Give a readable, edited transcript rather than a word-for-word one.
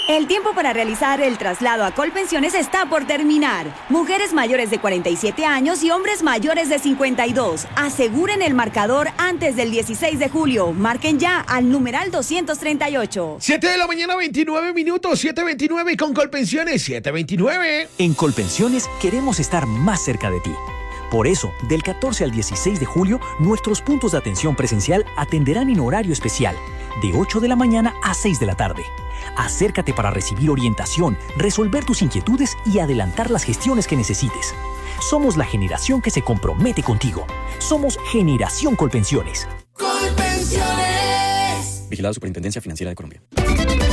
El tiempo para realizar el traslado a Colpensiones está por terminar. Mujeres mayores de 47 años y hombres mayores de 52. Aseguren el marcador antes del 16 de julio. Marquen ya al numeral 238. 7 de la mañana, 29 minutos, 7:29 con Colpensiones, 7:29. En Colpensiones queremos estar más cerca de ti. Por eso, del 14 al 16 de julio, nuestros puntos de atención presencial atenderán en horario especial, de 8 de la mañana a 6 de la tarde. Acércate para recibir orientación, resolver tus inquietudes y adelantar las gestiones que necesites. Somos la generación que se compromete contigo. Somos Generación Colpensiones. Colpensiones. Vigilado Superintendencia Financiera de Colombia.